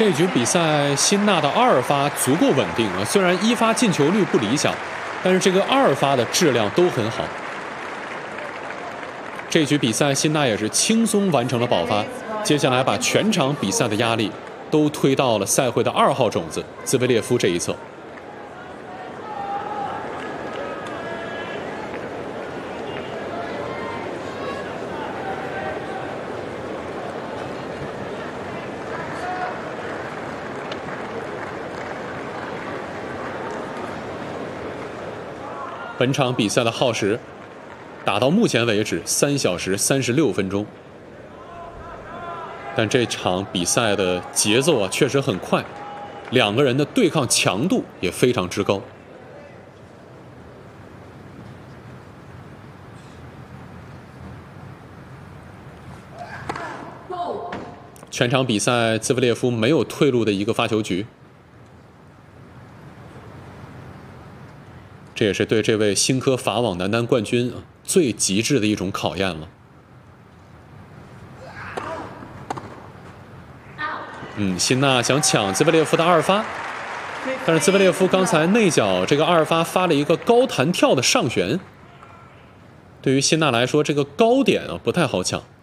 这局比赛，辛纳的2发足够稳定啊，虽然1发进球率不理想，但是这个2发的质量都很好。这局比赛，辛纳也是轻松完成了保发，接下来把全场比赛的压力都推到了赛会的2号种子兹维列夫这一侧。本场比赛的耗时打到目前为止3小时36分钟，但这场比赛的节奏啊确实很快，两个人的对抗强度也非常之高。全场比赛，兹维列夫没有退路的一个发球局。这也是对这位新科法网男单冠军最极致的一种考验了。辛纳想抢兹维列夫的2发，但是兹维列夫刚才内角这个2发发了一个高弹跳的上旋，对于辛纳来说，这个高点不太好抢。